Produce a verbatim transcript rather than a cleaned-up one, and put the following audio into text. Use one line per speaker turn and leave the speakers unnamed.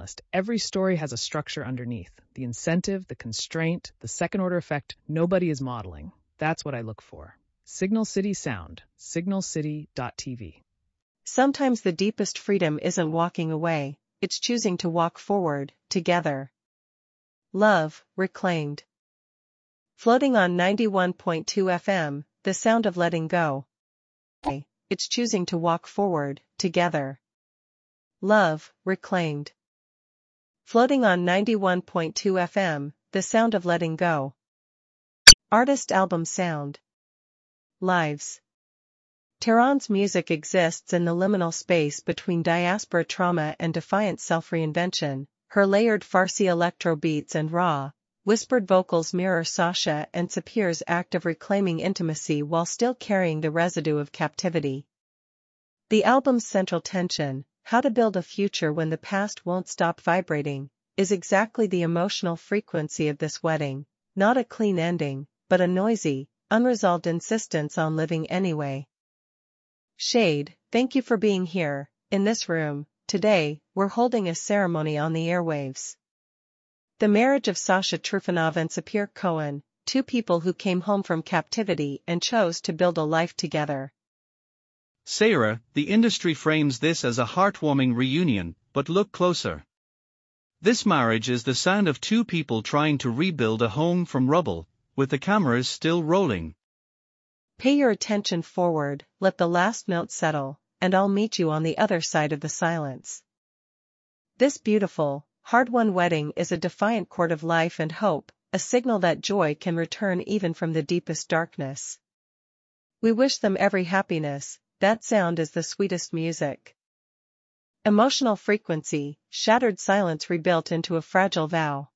minimalist. Every story has a structure underneath. The incentive, the constraint, the second-order effect, nobody is modeling. That's what I look for. Signal City Sound, signal city dot t v.
Sometimes the deepest freedom isn't walking away, it's choosing to walk forward, together. Love, Reclaimed. Floating on ninety-one point two F M, the sound of letting go. It's choosing to walk forward, together. Love, Reclaimed. Floating on ninety-one point two F M, the sound of letting go. Artist album sound. Lives. Tehran's music exists in the liminal space between diaspora trauma and defiant self-reinvention. Her layered Farsi electro beats and raw, whispered vocals mirror Sasha and Sapir's act of reclaiming intimacy while still carrying the residue of captivity. The album's central tension, how to build a future when the past won't stop vibrating, is exactly the emotional frequency of this wedding, not a clean ending, but a noisy, unresolved insistence on living anyway. Shade, thank you for being here. In this room, today, we're holding a ceremony on the airwaves. The marriage of Sasha Trufanov and Sapir Cohen, two people who came home from captivity and chose to build a life together.
Sarah, the industry frames this as a heartwarming reunion, but look closer. This marriage is the sound of two people trying to rebuild a home from rubble, with the cameras still rolling.
Pay your attention forward, let the last note settle, and I'll meet you on the other side of the silence. This beautiful, hard-won wedding is a defiant chord of life and hope, a signal that joy can return even from the deepest darkness. We wish them every happiness, that sound is the sweetest music. Emotional frequency, shattered silence rebuilt into a fragile vow.